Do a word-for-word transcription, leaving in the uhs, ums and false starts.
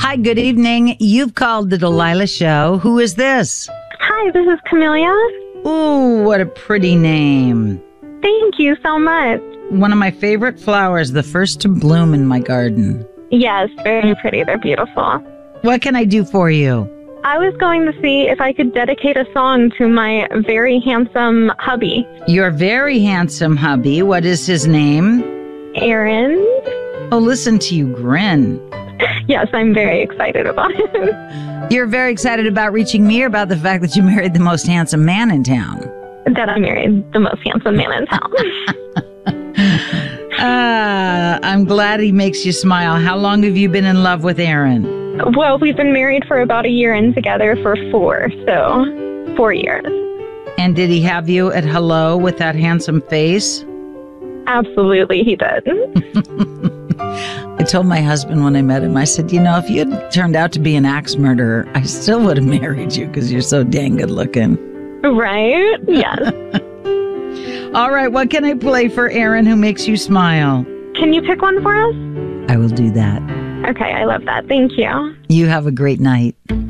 Hi, good evening. You've called the Delilah Show. Who is this? Hi, this is Camellia. Ooh, what a pretty name. Thank you so much. One of my favorite flowers, the first to bloom in my garden. Yes, very pretty. They're beautiful. What can I do for you? I was going to see if I could dedicate a song to my very handsome hubby, Your very handsome hubby. What is his name? Aaron. Oh, listen to you grin. Yes, I'm very excited about it. You're very excited about reaching me or about the fact that you married the most handsome man in town? That I married the most handsome man in town. Ah, I'm glad he makes you smile. How long have you been in love with Aaron? Well, we've been married for about a year and together for four, so four years. And did he have you at hello with that handsome face? Absolutely, he did. I told my husband when I met him, I said, you know, if you had turned out to be an axe murderer, I still would have married you because you're so dang good looking. Right? Yes. All right, what can I play for Aaron who makes you smile? Can you pick one for us? I will do that. Okay, I love that. Thank you. You have a great night.